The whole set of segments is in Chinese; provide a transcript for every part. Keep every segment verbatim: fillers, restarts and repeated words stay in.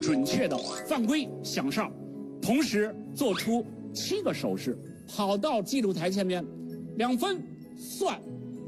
准确的犯规响哨，同时做出七个手势，跑到记录台前面，两分算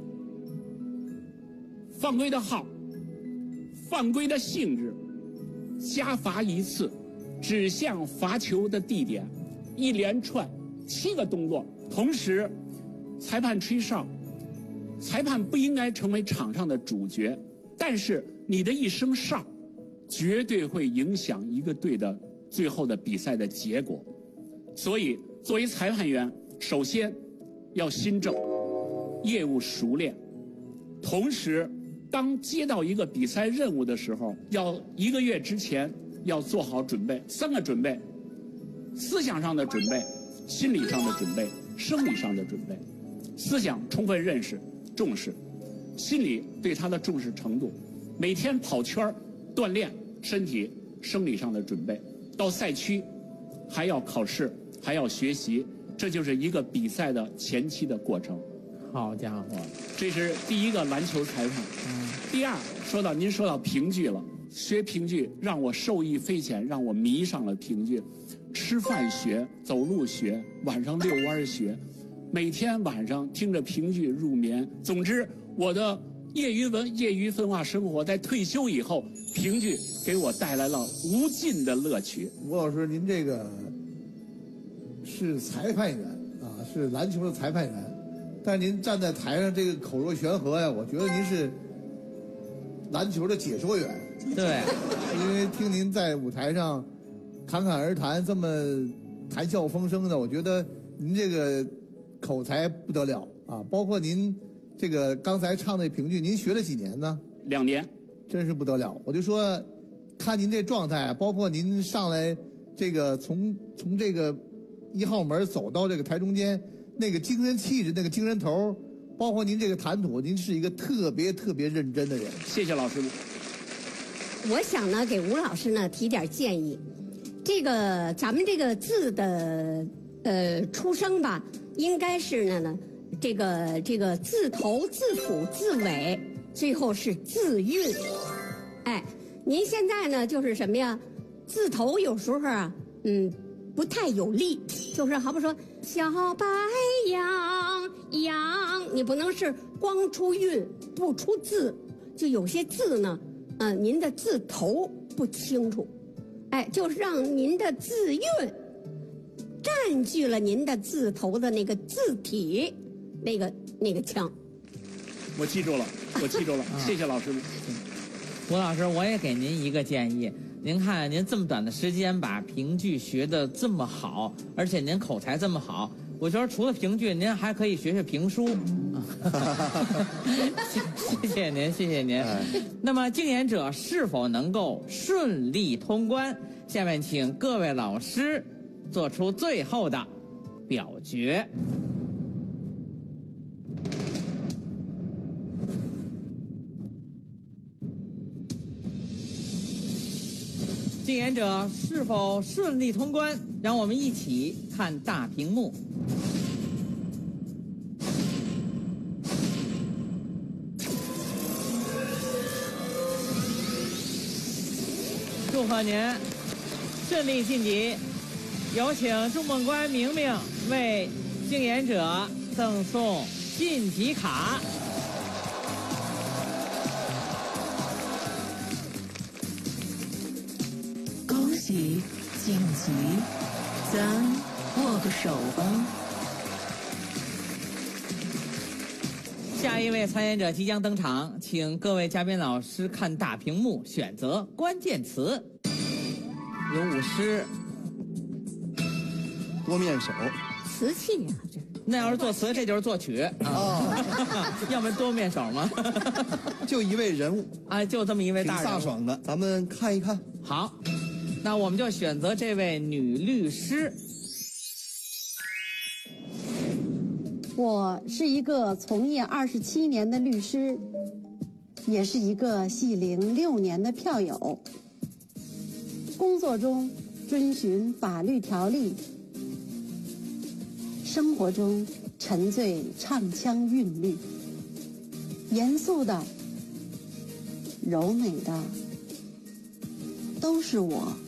犯规的号、犯规的性质、加罚一次、指向罚球的地点，一连串七个动作，同时裁判吹哨。裁判不应该成为场上的主角，但是你的一声哨绝对会影响一个队的最后的比赛的结果。所以作为裁判员，首先要心正，业务熟练，同时当接到一个比赛任务的时候，要一个月之前要做好准备，三个准备：思想上的准备、心理上的准备、生理上的准备。思想充分认识重视，心理对他的重视程度，每天跑圈锻炼身体，生理上的准备，到赛区还要考试，还要学习，这就是一个比赛的前期的过程。 好家伙， 这是第一个篮球裁判。嗯、第二，说到您说到评剧了，学评剧让我受益匪浅，让我迷上了评剧。吃饭学，走路学，晚上遛弯学。每天晚上听着评剧入眠。总之，我的业余文业余文化生活在退休以后，评剧给我带来了无尽的乐趣。 吴老师，您这个是裁判员啊，是篮球的裁判员，但是您站在台上这个口若悬河呀，我觉得您是篮球的解说员。 对， 因为听您在舞台上侃侃而谈，这么谈笑风生的，我觉得您这个口才不得了啊！包括您这个刚才唱的评剧，您学了几年呢？ 两年， 真是不得了。我就说，看您这状态，包括您上来这个从从这个一号门走到这个台中间，那个精神气质，那个精神头，包括您这个谈吐，您是一个特别特别认真的人。 谢谢老师。 我想呢，给吴老师呢提点建议。这个咱们这个字的呃出生吧，应该是呢呢，这个这个字头、字辅、字尾，最后是字韵。哎，您现在呢就是什么呀？字头有时候啊，嗯，不太有力，就是好比说小白羊羊，你不能是光出韵不出字，就有些字呢。呃，您的字头不清楚，哎，就是让您的字韵占据了您的字头的那个字体，那个那个腔。 我记住了，我记住了，谢谢老师。 吴老师，我也给您一个建议。您看，您这么短的时间把评剧学得这么好，而且您口才这么好，我觉得除了评剧，您还可以学学评书。谢谢您，谢谢您。那么竞演者是否能够顺利通关？下面请各位老师做出最后的表决。竞演者是否顺利通关？让我们一起看大屏幕。祝贺您顺利晋级！有请祝梦官明明为竞演者赠送晋级卡。 恭喜晋级，咱握个手吧。 下一位参演者即将登场，请各位嘉宾老师看大屏幕，选择关键词。有舞狮， 多面手， 瓷器呀、啊，这那要是作词，这就是作曲啊。哦、要不然多面手吗？ 就一位人物啊，就这么一位大人物， 挺飒爽的，咱们看一看。 好，那我们就选择这位女律师。 我是一个从业二十七年的律师，也是一个系龄六年的票友。工作中遵循法律条例，生活中沉醉唱腔韵律，严肃的、柔美的，都是我。